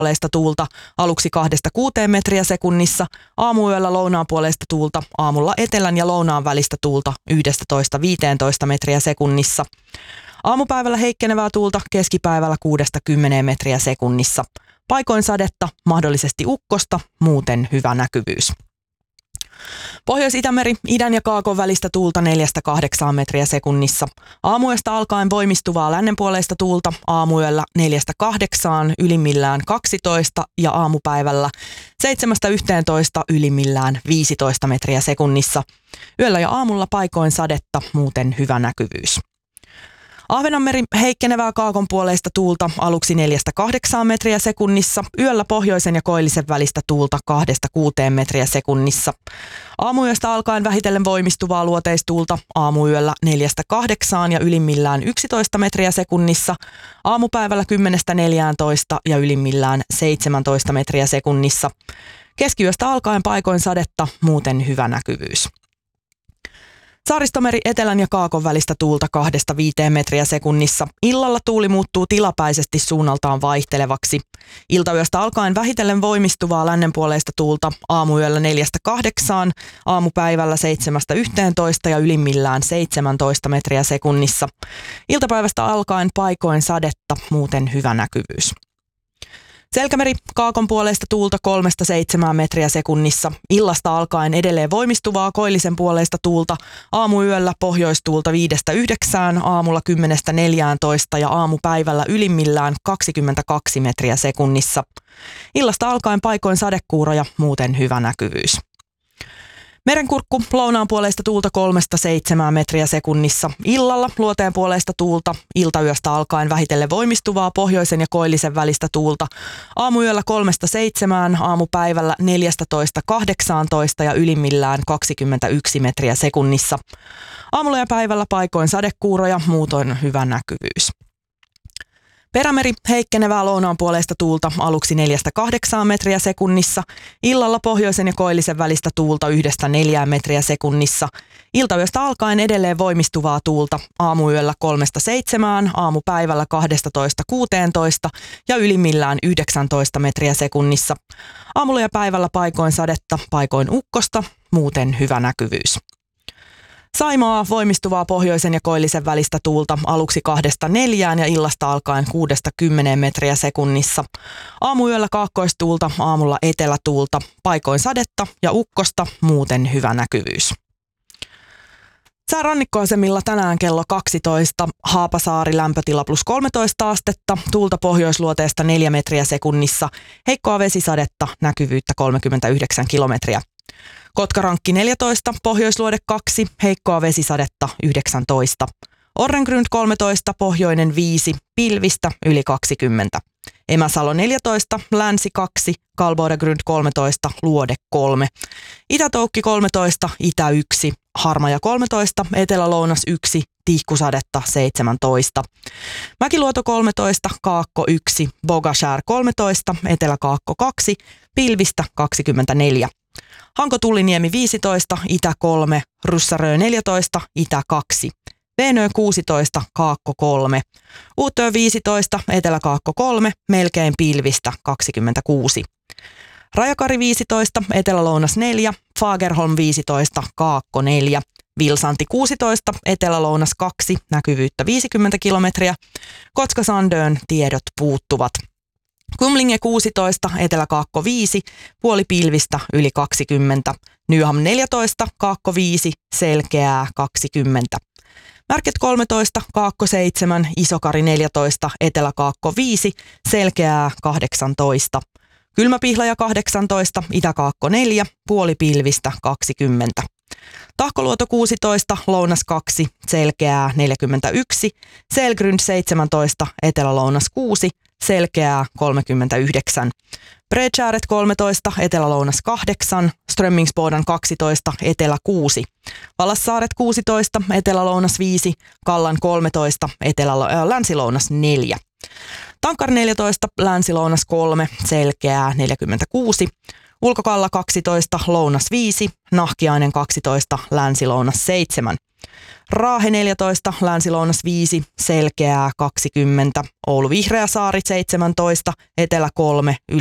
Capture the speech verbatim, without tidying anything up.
puoleista tuulta aluksi kahdesta kuuteen metriä sekunnissa, aamuyöllä lounaan puoleista tuulta, aamulla etelän ja lounaan välistä tuulta yksitoista viisitoista metriä sekunnissa. Aamupäivällä heikkenevää tuulta, keskipäivällä kuudesta kymmeneen metriä sekunnissa. Paikoin sadetta, mahdollisesti ukkosta, muuten hyvä näkyvyys. Pohjois-Itämeri, idän ja kaakon välistä tuulta neljästä kahdeksaan metriä sekunnissa. Aamuyöstä alkaen voimistuvaa lännenpuoleista tuulta, aamuyöllä neljästä kahdeksaan, ylimmillään kaksitoista ja aamupäivällä seitsemästä yhteentoista, ylimmillään viisitoista metriä sekunnissa. Yöllä ja aamulla paikoin sadetta, muuten hyvä näkyvyys. Ahvenanmeri, heikkenevää kaakon puoleista tuulta aluksi neljästä kahdeksaan metriä sekunnissa, yöllä pohjoisen ja koillisen välistä tuulta kahdesta kuuteen metriä sekunnissa. Aamuyöstä alkaen vähitellen voimistuvaa luoteistuulta, aamuyöllä neljästä kahdeksaan ja ylimmillään yksitoista metriä sekunnissa, aamupäivällä kymmenestä neljääntoista ja ylimmillään seitsemäntoista metriä sekunnissa. Keskiyöstä alkaen paikoin sadetta, muuten hyvä näkyvyys. Saaristomeri, etelän ja kaakon välistä tuulta kahdesta viiteen metriä sekunnissa. Illalla tuuli muuttuu tilapäisesti suunnaltaan vaihtelevaksi. Iltayöstä alkaen vähitellen voimistuvaa lännenpuoleista tuulta, aamuyöllä neljästä kahdeksaan, aamupäivällä seitsemästä yhteentoista ja ylimmillään seitsemäntoista metriä sekunnissa. Iltapäivästä alkaen paikoin sadetta, muuten hyvä näkyvyys. Selkämeri, kaakon puoleista tuulta kolmesta seitsemään metriä sekunnissa. Illasta alkaen edelleen voimistuvaa koillisen puoleista tuulta. Aamuyöllä pohjoistuulta viidestä yhdeksään, aamulla kymmenestä neljääntoista ja aamupäivällä ylimmillään kaksikymmentäkaksi metriä sekunnissa. Illasta alkaen paikoin sadekuuroja, muuten hyvä näkyvyys. Merenkurkku, lounaan puoleista tuulta kolmesta seitsemään metriä sekunnissa. Illalla luoteen puoleista tuulta, iltayöstä alkaen vähitellen voimistuvaa pohjoisen ja koillisen välistä tuulta. Aamuyöllä kolmesta seitsemään, aamupäivällä neljätoista kahdeksaantoista ja ylimmillään kaksikymmentäyksi metriä sekunnissa. Aamulla ja päivällä paikoin sadekuuroja, muutoin hyvä näkyvyys. Perämeri, heikkenevää lounaan puoleista tuulta aluksi neljästä kahdeksaan metriä sekunnissa. Illalla pohjoisen ja koillisen välistä tuulta yhdestä neljään metriä sekunnissa. Iltayöstä alkaen edelleen voimistuvaa tuulta. Aamuyöllä kolmesta seitsemään, aamupäivällä kahdestatoista kuuteentoista ja ylimmillään yhdeksäntoista metriä sekunnissa. Aamulla ja päivällä paikoin sadetta, paikoin ukkosta, muuten hyvä näkyvyys. Saimaa, voimistuvaa pohjoisen ja koillisen välistä tuulta aluksi kahdesta neljään ja illasta alkaen kuudesta kymmeneen metriä sekunnissa. Aamuyöllä kaakkoistuulta, aamulla etelätuulta, paikoin sadetta ja ukkosta, muuten hyvä näkyvyys. Sää rannikkoasemilla tänään kello kaksitoista, Haapasaari lämpötila plus kolmetoista astetta, tuulta pohjoisluoteesta neljä metriä sekunnissa, heikkoa vesisadetta, näkyvyyttä kolmekymmentäyhdeksän kilometriä. Kotkarankki neljätoista, pohjoisluode kaksi, heikkoa vesisadetta yhdeksäntoista. Orrengrund kolmetoista, pohjoinen viisi, pilvistä yli kaksikymmentä. Emäsalo neljätoista, länsi kaksi, Kalbodagrund kolmetoista, luode kolme. Itätoukki kolmetoista, itä yksi, Harmaja kolmetoista, etelä-lounas yksi, tihkusadetta seitsemäntoista. Mäkiluoto kolmetoista, Kaakko yksi, Bogashär kolmetoista, Etelä-Kaakko kaksi, pilvistä kaksikymmentäneljä. Hanko-Tulliniemi viisitoista, itä kolme, Ryssärö neljätoista, itä kaksi. Veenö kuusitoista, Kaakko kolme. Uutö viisitoista, Etelä-Kaakko kolme, melkein pilvistä kaksikymmentäkuusi. Rajakari viisitoista, Etelä-Lounas neljä, Fagerholm viisitoista, Kaakko neljä. Vilsanti kuusitoista, Etelä-Lounas kaksi, näkyvyyttä viisikymmentä kilometriä. Kotka-Sandön tiedot puuttuvat. Kumlinge kuusitoista, Etelä-Kaakko viisi, puoli pilvistä yli kaksikymmentä. Nyham neljätoista, Kaakko viisi, selkeää kaksikymmentä. Märket kolmetoista, Kaakko seitsemän, Isokari neljätoista, Etelä-Kaakko viisi, selkeää kahdeksantoista. Kylmäpihlaja kahdeksantoista, Itä-Kaakko neljä, puoli pilvistä kaksikymmentä. Tahkoluoto kuusitoista, Lounas kaksi, selkeää neljäkymmentäyksi. Selgrund seitsemäntoista, Etelä-Lounas kuusi, selkeää kolmekymmentäyhdeksän. Bredshäret kolmetoista, Etelä-Lounas kahdeksan, Strömmingsboden kaksitoista, Etelä kuusi. Valassaaret kuusitoista, Etelä-Lounas viisi, Kallan kolmetoista, Etelä- Länsi-Lounas neljä. Tankkar neljätoista, Länsi-Lounas kolme, selkeää neljäkymmentäkuusi. Ulkokalla kaksitoista, Lounas viisi, Nahkiainen kaksitoista, Länsi-Lounas seitsemän. Raahe neljätoista, Länsi-Lounas viisi, Selkeää kaksikymmentä, Oulu Vihreäsaaret seitsemäntoista, Etelä kolme,